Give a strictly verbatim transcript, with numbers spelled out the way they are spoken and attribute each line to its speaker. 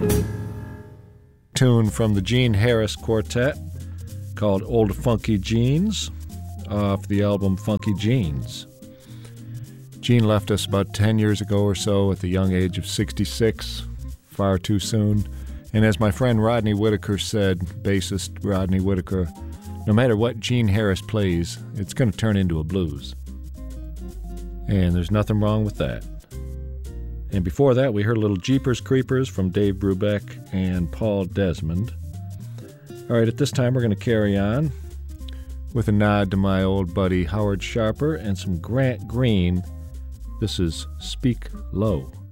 Speaker 1: Tune from the Gene Harris Quartet called Old Funky Jeans off the album Funky Jeans. Gene left us about ten years ago or so at the young age of sixty-six, far too soon. And as my friend Rodney Whitaker said, bassist Rodney Whitaker, no matter what Gene Harris plays, it's going to turn into a blues. And there's nothing wrong with that. And before that, we heard a little Jeepers Creepers from Dave Brubeck and Paul Desmond. All right, at this time, we're going to carry on with a nod to my old buddy Howard Sharper and some Grant Green. This is Speak Low.